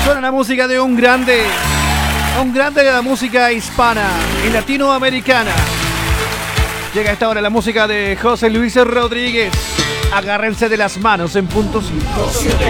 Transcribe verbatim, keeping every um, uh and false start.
Suena la música de un grande, un grande de la música hispana y latinoamericana. Llega a esta hora la música de José Luis Rodríguez. Agárrense de las manos en punto cinco.